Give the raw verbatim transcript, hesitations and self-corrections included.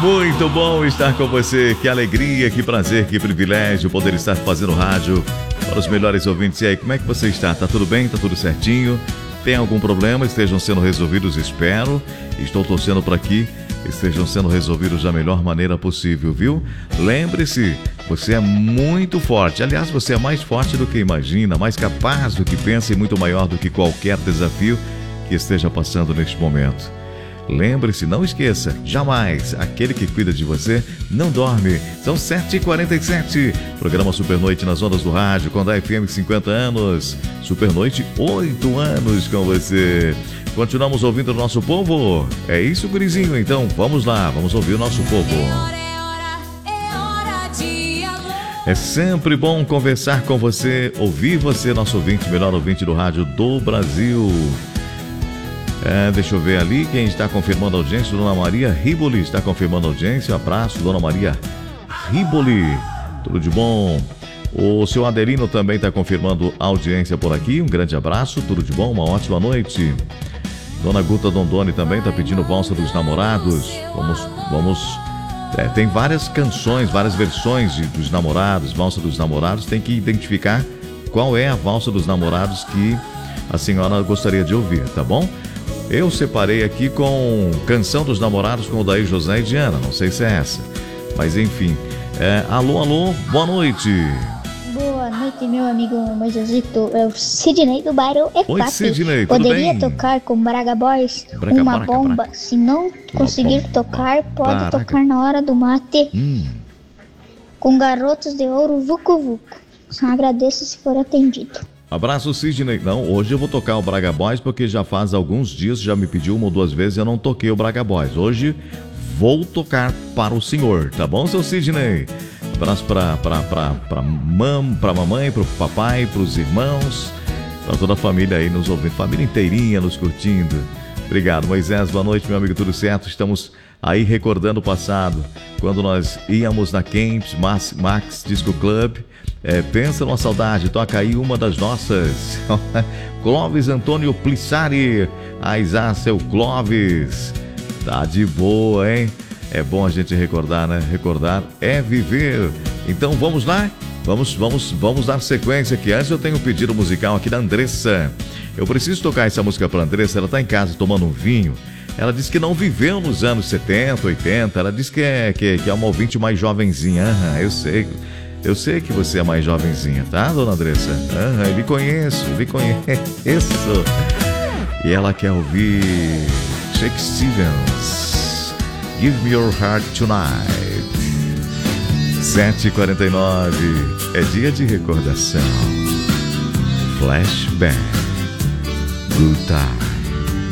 Muito bom estar com você, que alegria, que prazer, que privilégio poder estar fazendo rádio para os melhores ouvintes. E aí, como é que você está? Tá tudo bem? Tá tudo certinho? Tem algum problema? Estejam sendo resolvidos, espero. Estou torcendo para que estejam sendo resolvidos da melhor maneira possível, viu? Lembre-se, você é muito forte. Aliás, você é mais forte do que imagina, mais capaz do que pensa e muito maior do que qualquer desafio que esteja passando neste momento. Lembre-se, não esqueça, jamais, aquele que cuida de você não dorme. São sete e quarenta e sete, programa Supernoite nas ondas do rádio, com a F M cinquenta anos. Supernoite, oito anos com você. Continuamos ouvindo o nosso povo? É isso, gurizinho? Então, vamos lá, vamos ouvir o nosso povo. É sempre bom conversar com você, ouvir você, nosso ouvinte, melhor ouvinte do rádio do Brasil. É, deixa eu ver ali quem está confirmando a audiência. Dona Maria Riboli está confirmando a audiência. Abraço, Dona Maria Riboli. Tudo de bom. O seu Adelino também está confirmando a audiência por aqui. Um grande abraço, tudo de bom, uma ótima noite. Dona Guta Dondoni também está pedindo Valsa dos Namorados. Vamos, vamos. É, tem várias canções, várias versões de, dos namorados. Valsa dos Namorados. Tem que identificar qual é a Valsa dos Namorados que a senhora gostaria de ouvir, tá bom? Eu separei aqui com Canção dos Namorados com o Daí José e Diana. Não sei se é essa, mas enfim. É, alô, alô, boa noite. Boa noite, meu amigo Moisésito. É o Sidney do bairro E P A P. Oi, Sidney, tudo Poderia bem? tocar com Braga Boys Braga, uma braga, bomba. braga. Se não conseguir bomba. tocar, pode Braga. tocar na hora do mate Hum. com Garotos de Ouro Vucu Vucu. Só agradeço se for atendido. Abraço, Sidney. Não, hoje eu vou tocar o Braga Boys porque já faz alguns dias, já me pediu uma ou duas vezes e eu não toquei o Braga Boys. Hoje vou tocar para o senhor, tá bom, seu Sidney? Abraço para pra, pra, pra, mam, pra mamãe, pro papai, pros irmãos, para toda a família aí nos ouvindo, família inteirinha nos curtindo. Obrigado, Moisés, boa noite, meu amigo, tudo certo? Estamos aí recordando o passado, quando nós íamos na Camps, Max, Max Disco Club. É, pensa numa saudade, toca aí uma das nossas. Clóvis Antônio Plissari. Aizá, seu Clóvis. Tá de boa, hein? É bom a gente recordar, né? Recordar é viver. Então vamos lá? Vamos, vamos, vamos dar sequência aqui. Antes eu tenho um pedido musical aqui da Andressa. Eu preciso tocar essa música pra Andressa. Ela tá em casa tomando um vinho. Ela disse que não viveu nos anos setenta, oitenta. Ela disse que é, que, que é uma ouvinte mais jovenzinha. Aham, eu sei. Eu sei que você é mais jovenzinha, tá, dona Andressa? Aham, eu lhe conheço, lhe conheço. E ela quer ouvir Shake Stevens, Give Me Your Heart Tonight. sete e quarenta e nove, é dia de recordação. Flashback. Good time.